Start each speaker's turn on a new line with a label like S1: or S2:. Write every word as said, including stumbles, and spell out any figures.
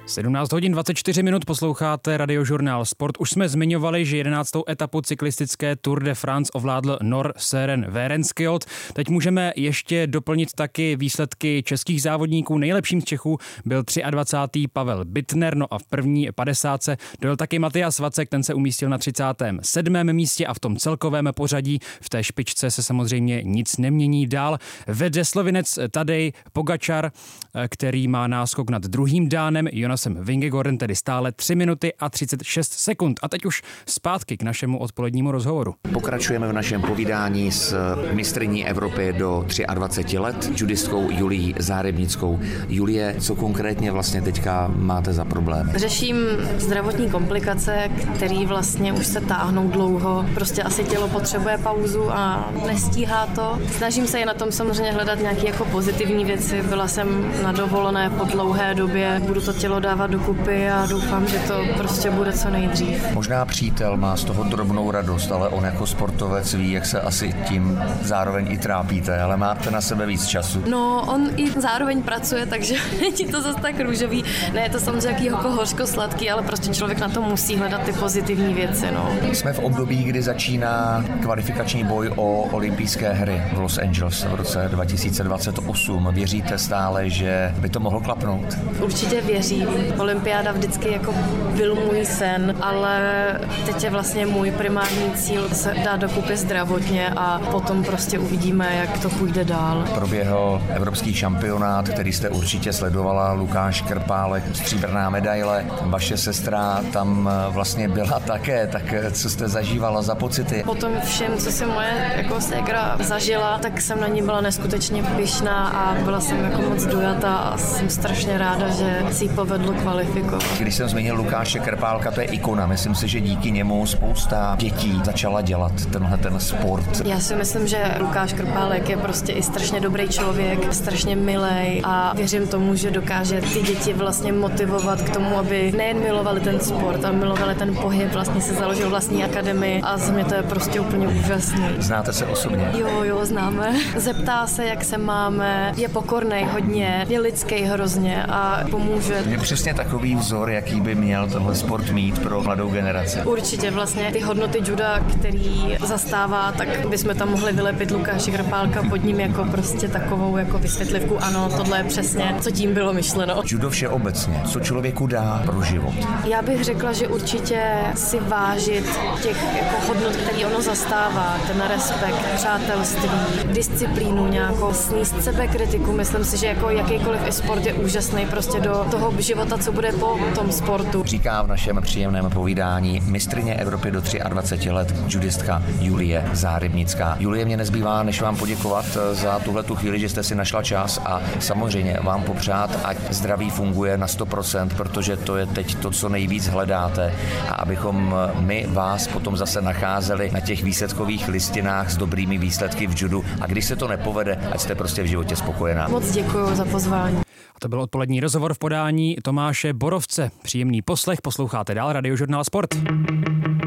S1: sedmnáct hodin dvacet čtyři minut posloucháte Radiožurnál Sport. Už jsme zmiňovali, že jedenáctou etapu cyklistické Tour de France ovládl Nor Søren Werenskiold. Teď můžeme ještě doplnit taky výsledky českých závodníků. Nejlepším z Čechů byl dvacátý třetí Pavel Bittner, no a v první padesátce dojel taky Matyáš Vacek, ten se umístil na třicátém sedmém místě a v tom celkovém pořadí v té špičce se samozřejmě nic nemění dál. Vede Slovinec Tadej Pogačar, který má náskok nad druhým dánem Jonasem Vingegaardem, tedy stále tři minuty a třicet šest sekund. A teď už zpátky k našemu odpolednímu rozhovoru.
S2: Pokračujeme v našem povídání s mistryní Evropy do dvaceti tří let, judistkou Julií Zárebnickou. Julie, co konkrétně vlastně teďka máte za problémy?
S3: Řeším zdravotní komplikace, které vlastně už se táhnou dlouho. Prostě asi tělo potřebuje pauzu a nestíhá to. Snažím se i na tom samozřejmě hledat nějaké jako pozitivní věci. Byla jsem na dovolené po dlouhé době, budu to tělo dávat dokupy a doufám, že to prostě bude co nejdřív.
S2: Možná přítel má z toho drobnou radost, ale on jako sportovec ví, jak se asi tím zároveň i trápíte, ale máte na sebe víc času.
S3: No, on i zároveň pracuje, takže není to zase tak růžový. Ne, je to samozřejmě jaký jako hořko-sladký, ale prostě člověk na to musí hledat ty pozitivní věci, no.
S2: Jsme v období, kdy začíná kvalifikační boj o olympijské hry v Los Angeles v roce dva tisíce dvacet osm. Věříte stále, že by to mohlo klapnout?
S3: Určitě věřím. Olympiáda vždycky jako byl můj sen, ale teď je vlastně můj primární cíl se dát dokupy zdravotně a potom prostě uvidíme, jak to půjde dál.
S2: Proběhl evropský šampionát, který jste určitě sledovala, Lukáš Krpálek, stříbrná medaile, vaše sestra tam vlastně byla také, tak co jste zažívala za pocity?
S3: Po tom všem, co si moje jako ségra zažila, tak jsem na ní byla neskutečně pyšná a byla jsem jako moc dojatá a jsem strašně ráda, že si ji povedlo kvalifikovat.
S2: Když jsem zmínil Lukáše Krpálka, to je ikona. Myslím si, že díky němu spousta dětí začala dělat tenhle ten sport.
S3: Já si myslím, že Lukáš Krpálek je prostě i strašně dobrý člověk, strašně milej a věřím tomu, že dokáže ty děti vlastně motivovat k tomu, aby nejen milovali ten sport, ale milovali ten pohyb, vlastně se založil vlastní akademii a za mě to je prostě úplně úžasný.
S2: Znáte se osobně?
S3: Jo, jo, známe. Zeptá se, jak se máme, je pokornej hodně, je lidský hrozně a pomůže.
S2: Je přesně takový vzor, jaký by měl tenhle sport mít pro mladou generaci.
S3: Určitě vlastně ty hodnoty juda, který zastává, tak bychom tam mohli vylepit Lukáše Krpálka pod ním jako prostě takovou jako vysvětlivku. Ano, tohle je přesně, co tím bylo myšleno.
S2: Judo všeobecně, co člověku dá pro život?
S3: Já bych řekla, že určitě si vážit těch jako hodnot, který ono zastává, ten respekt, přátelství, disciplínu nějakou, sníst sebekritiku. Myslím si, že jako jakýkoliv i sport je úžasný prostě do toho života, co bude po tom sportu.
S2: Říká v našem příjemném povídání mistryně Evropy do dvaceti tří let, judistka Julie Zárebnická. Julie, mě nezbývá, než vám poděkovat za tuhletu chvíli, že jste si našla čas a samozřejmě vám popřát, ať zdraví funguje na sto procent, protože to je teď to, co nejvíc hledáte a abychom my vás potom zase nacházeli na těch výsledkových listinách s dobrými výsledky v judu a když se to nepovede, ať jste prostě v životě spokojená.
S3: Moc děkuju za pozvání.
S1: A to byl odpolední rozhovor v podání Tomáše Borovce. Příjemný poslech, posloucháte dál Radiožurnál Sport.